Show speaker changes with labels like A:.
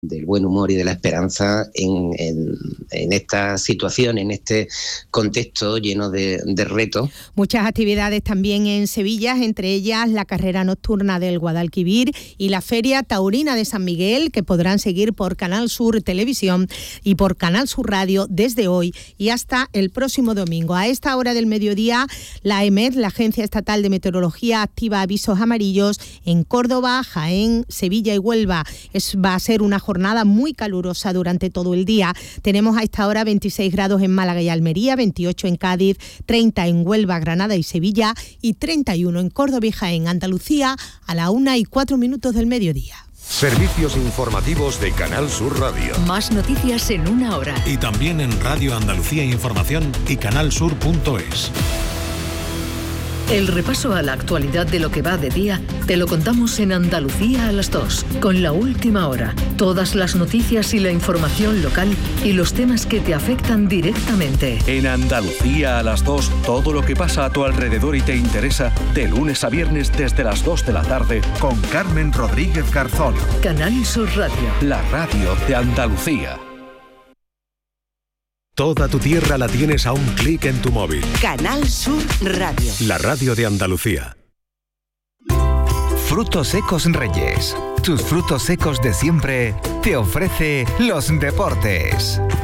A: del buen humor y de la esperanza en esta situación, en este contexto lleno de retos.
B: Muchas actividades también en Sevilla, entre ellas la carrera nocturna del Guadalquivir y la Feria Taurina de San Miguel, que podrán seguir por Canal Sur Televisión y por Canal Sur Radio desde hoy y hasta el próximo domingo. A esta hora del mediodía, la EMET, la Agencia Estatal de Meteorología, activa avisos amarillos en Córdoba, Jaén, Sevilla y Huelva. Va a ser una jornada muy calurosa durante todo el día. Tenemos a esta hora 26 grados en Málaga y Almería, 28 en Cádiz, 30 en Huelva, Granada y Sevilla y 31 en Córdoba y Jaén, Andalucía, a la 1:04 del mediodía.
C: Servicios informativos de Canal Sur Radio.
D: Más noticias en una hora.
E: Y también en Radio Andalucía Información y canalsur.es.
D: El repaso a la actualidad de lo que va de día te lo contamos en Andalucía a las 2, con La Última Hora. Todas las noticias y la información local y los temas que te afectan directamente.
F: En Andalucía a las 2, todo lo que pasa a tu alrededor y te interesa, de lunes a viernes desde las 2 de la tarde, con Carmen Rodríguez Garzón.
D: Canal Sur Radio.
F: La radio de Andalucía.
C: Toda tu tierra la tienes a un clic en tu móvil.
G: Canal Sur Radio.
C: La radio de Andalucía.
H: Frutos Secos Reyes. Tus frutos secos de siempre te ofrece los deportes.